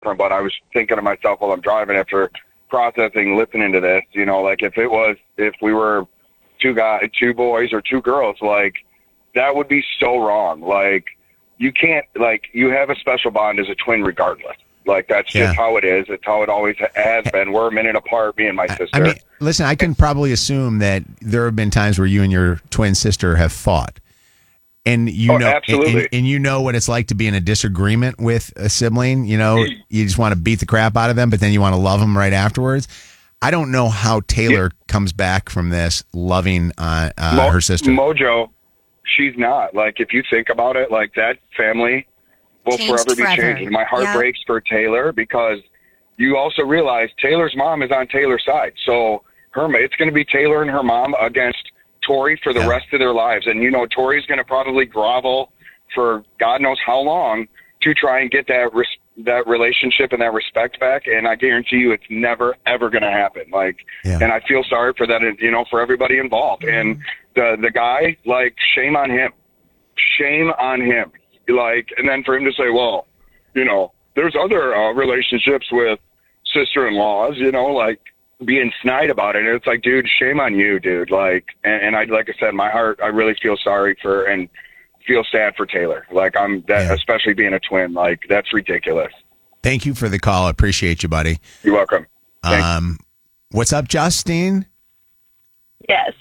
but I was thinking to myself while I'm driving after processing, listening to this, like if we were two boys or two girls, like that would be so wrong. Like you can't, like you have a special bond as a twin regardless. Like that's just how it is. It's how it always has been. We're a minute apart, me and my sister. I mean, listen, I can probably assume that there have been times where you and your twin sister have fought. And absolutely. And you know what it's like to be in a disagreement with a sibling. You just want to beat the crap out of them, but then you want to love them right afterwards. I don't know how Taylor comes back from this loving her sister. Mojo, she's not. Like, if you think about it, like that family will forever be changed. And my heart breaks for Taylor because you also realize Taylor's mom is on Taylor's side. So it's going to be Taylor and her mom against Tori for the rest of their lives. And, Tori's going to probably grovel for God knows how long to try and get that relationship and that respect back. And I guarantee you it's never, ever going to happen. And I feel sorry for that, for everybody involved. And the guy, like, shame on him. Shame on him. Like, and then for him to say, well, there's other relationships with sister-in-laws, like, being snide about it. And it's like, dude, shame on you, dude. Like, and I, like I said, my heart, I really feel sorry for and feel sad for Taylor. Like especially being a twin, like that's ridiculous. Thank you for the call. I appreciate you, buddy. You're welcome. Thanks. What's up, Justine? Yes.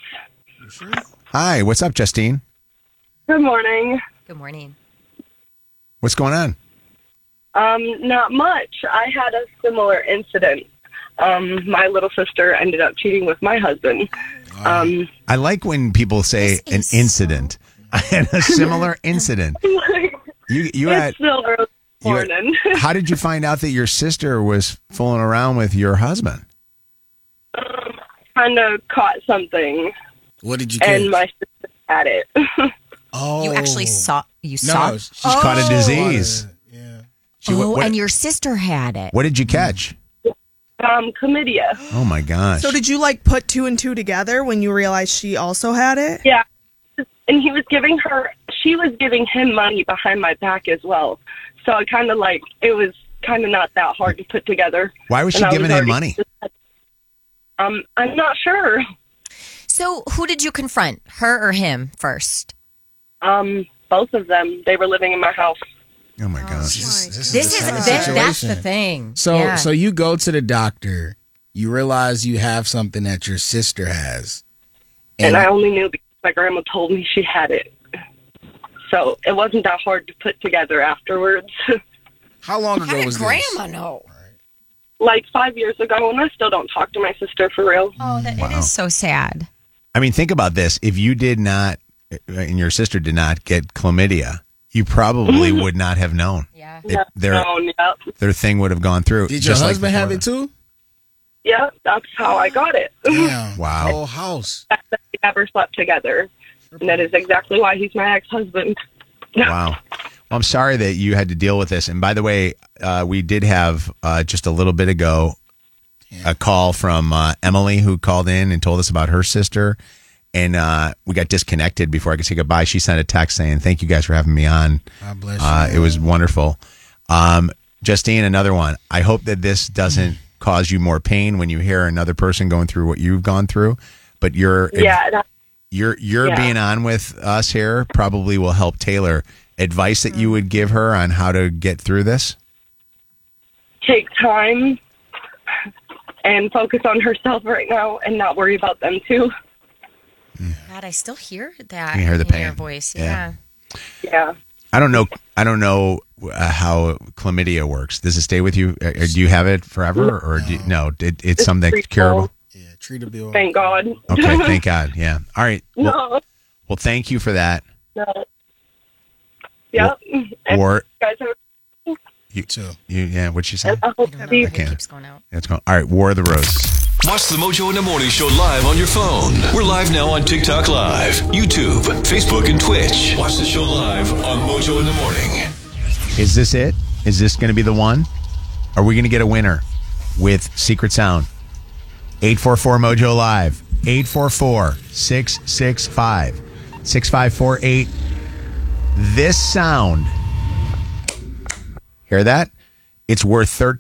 Hi. What's up, Justine? Good morning. Good morning. What's going on? Not much. I had a similar incident. My little sister ended up cheating with my husband. I like when people say an incident. I had a similar incident. You had still early morning. How did you find out that your sister was fooling around with your husband? Kind of caught something. What did you catch? And my sister had it. You actually saw? She's caught a disease. And your sister had it. What did you catch? Chlamydia. Oh my gosh. So did you put two and two together when you realized she also had it? Yeah. And she was giving him money behind my back as well. So it was kind of not that hard to put together. Why was she giving him money? I'm not sure. So who did you confront, her or him first? Both of them. They were living in my house. Oh my gosh. That's the thing. So you go to the doctor, you realize you have something that your sister has. And I only knew because my grandma told me she had it. So it wasn't that hard to put together afterwards. How long ago was this? How did grandma know? Like 5 years ago, and I still don't talk to my sister for real. Oh, it is so sad. I mean, think about this. If you did not, and your sister did not get chlamydia, you probably would not have known. Yeah. Their thing would have gone through. Did your husband have it too? Yeah, that's how I got it. Damn. Wow. Whole house. We never slept together. And that is exactly why he's my ex-husband. Wow. Well, I'm sorry that you had to deal with this. And by the way, we did have just a little bit ago a call from Emily, who called in and told us about her sister. And we got disconnected before I could say goodbye. She sent a text saying, "Thank you guys for having me on. God bless you. It was wonderful." Justine, another one. I hope that this doesn't cause you more pain when you hear another person going through what you've gone through. But you're being on with us here probably will help Taylor. Advice that you would give her on how to get through this? Take time and focus on herself right now and not worry about them too. God, I still hear that you hear the in pain. your voice. Yeah. I don't know how chlamydia works. Does it stay with you? Do you have it forever, or it's something that's curable? Yeah, treatable. Thank God. Okay, thank God. Yeah. All right. No. Well, thank you for that. No. Yep. Or guys have you too. What'd you say? It keeps going out. It's going. All right. War of the Roses. Watch the Mojo in the Morning Show live on your phone. We're live now on TikTok Live, YouTube, Facebook, and Twitch. Watch the show live on Mojo in the Morning. Is this it? Is this going to be the one? Are we going to get a winner with Secret Sound? 844-MOJO Live. 844-665-6548. This sound, hear that? it's worth